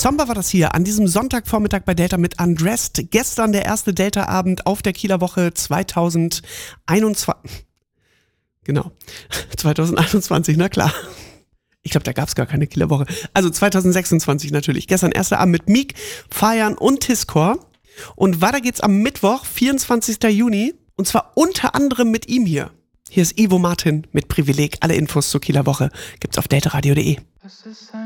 Zomba war das hier an diesem Sonntagvormittag bei Delta mit Undressed. Gestern der erste Delta-Abend auf der Kieler Woche 2021. Genau, 2021, na klar. Ich glaube, da gab es gar keine Kieler Woche. Also 2026 natürlich. Gestern erster Abend mit Meek, Feiern und Tiscore. Und weiter geht's am Mittwoch, 24. Juni. Und zwar unter anderem mit ihm hier. Hier ist Ivo Martin mit Privileg. Alle Infos zur Kieler Woche gibt's auf deltaradio.de.